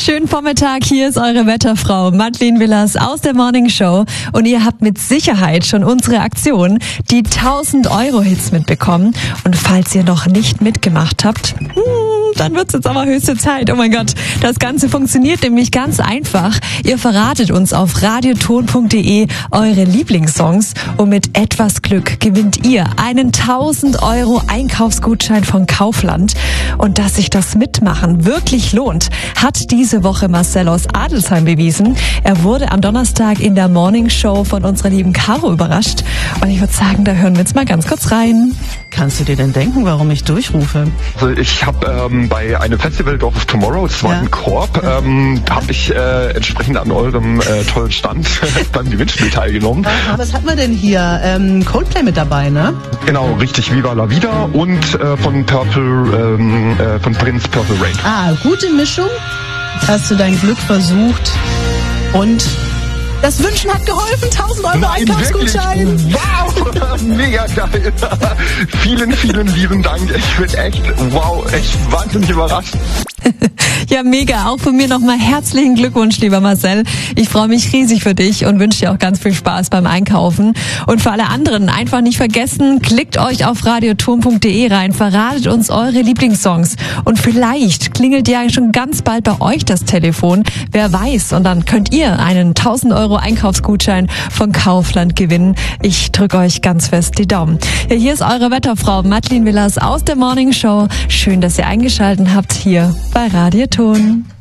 Schönen Vormittag, hier ist eure Wetterfrau Madeleine Willers aus der Morning Show und ihr habt mit Sicherheit schon unsere Aktion, die 1000-Euro-Hits mitbekommen. Und falls ihr noch nicht mitgemacht habt, dann wird's jetzt aber höchste Zeit. Oh mein Gott, das Ganze funktioniert nämlich ganz einfach. Ihr verratet uns auf radioton.de eure Lieblingssongs und mit etwas Glück gewinnt ihr einen 1000-Euro Einkaufsgutschein von Kaufland. Und dass sich das Mitmachen wirklich lohnt, hat diese Woche Marcel aus Adelsheim bewiesen. Er wurde am Donnerstag in der Morning Show von unserer lieben Caro überrascht. Und ich würde sagen, da hören wir jetzt mal ganz kurz rein. Kannst du dir denn denken, warum ich durchrufe? Also ich habe bei einem Festival Dorf of Tomorrow, das war in Korb, habe ich entsprechend an eurem tollen Stand beim Gewinnspiel teilgenommen. Was hat man denn hier? Coldplay mit dabei, ne? Genau, richtig, Viva la Vida und von Prince Purple Rain. Ah, gute Mischung. Jetzt hast du dein Glück versucht und das Wünschen hat geholfen. 1000 Euro Einkaufsgutschein. Wow, mega geil. Vielen, vielen lieben Dank. Ich bin echt wahnsinnig überrascht. Ja, mega. Auch von mir nochmal herzlichen Glückwunsch, lieber Marcel. Ich freue mich riesig für dich und wünsche dir auch ganz viel Spaß beim Einkaufen. Und für alle anderen einfach nicht vergessen, klickt euch auf radioton.de rein, verratet uns eure Lieblingssongs. Und vielleicht klingelt ja schon ganz bald bei euch das Telefon. Wer weiß. Und dann könnt ihr einen 1000 Euro Einkaufsgutschein von Kaufland gewinnen. Ich drücke euch ganz fest die Daumen. Ja, hier ist eure Wetterfrau Madeleine Willers aus der Morning Show. Schön, dass ihr eingeschaltet habt hier bei Radioton.